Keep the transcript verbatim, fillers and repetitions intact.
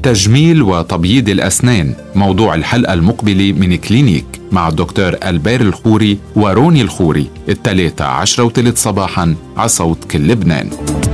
تجميل وتبييض الأسنان، موضوع الحلقة المقبلة من كلينيك مع الدكتور ألبير الخوري وروني الخوري، الثلاثة عشرة وثلث صباحا على صوت كل لبنان.